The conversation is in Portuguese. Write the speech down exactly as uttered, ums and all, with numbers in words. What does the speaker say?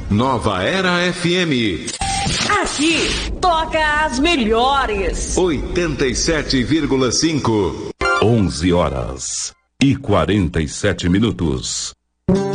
Nova Era F M. Aqui toca as melhores. oitenta e sete vírgula cinco. onze horas e quarenta e sete minutos.